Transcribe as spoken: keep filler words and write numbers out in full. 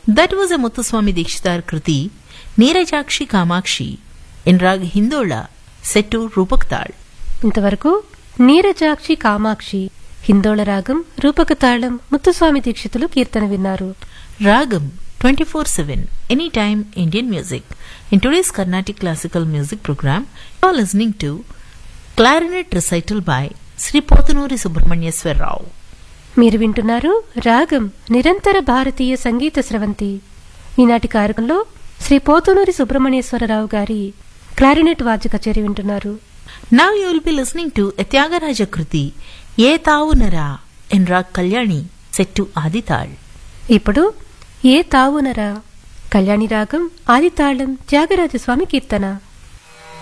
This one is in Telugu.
That was a Muthuswami Dikshitar Kriti, Neerajakshi Kamakshi, in Rag Hindola, set to Rupak Tal. ఇంతవరకు నీరజాక్షి కామాక్షి హిందోళ రాగం రూపక తాళం ముత్తుస్వామి దీక్షితులు కీర్తన విన్నారు. Ragam twenty-four seven, anytime Indian music. In today's Carnatic classical music program, you are listening to clarinet recital by Sri Potanuri Subramanyeswar Rao. మీరు వింటున్నారు రాగం నిరంతర భారతీయ సంగీత స్రవంతి. ఈనాటి కార్యక్రమంలో శ్రీ పోతునూరి సుబ్రహ్మణ్యేశ్వరరావు గారి క్లారినెట్ వాద్య కచేరీ వింటున్నారు. Now you will be listening to a Tyagaraja Kriti, Ye Tavu Nara, in Rag Kalyani, set to Adital. ఇప్పుడు ఏ తావునరా కళ్యాణి రాగం ఆదితాళం త్యాగరాజస్వామి కీర్తన.